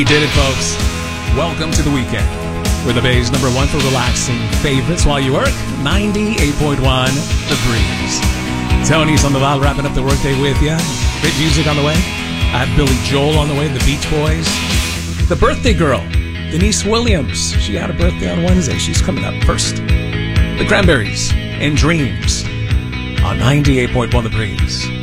We did it, folks. Welcome to the weekend. We're the Bay's #1 for relaxing favorites while you work. 98.1 The Breeze. Tony's on the dial, wrapping up the workday with you. Great music on the way. I have Billy Joel on the way, the Beach Boys. The birthday girl, Denise Williams. She had a birthday on Wednesday. She's coming up first. The Cranberries and Dreams on 98.1 The Breeze.